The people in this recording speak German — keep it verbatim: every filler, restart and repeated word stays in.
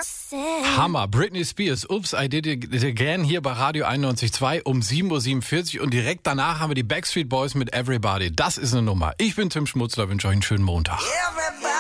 Hammer. Britney Spears, Oops, I Did It Again, hier bei Radio einundneunzig Komma zwei um sieben Uhr siebenundvierzig und direkt danach haben wir die Backstreet Boys mit Everybody. Das ist eine Nummer. Ich bin Tim Schmutzler, wünsche euch einen schönen Montag. Everybody.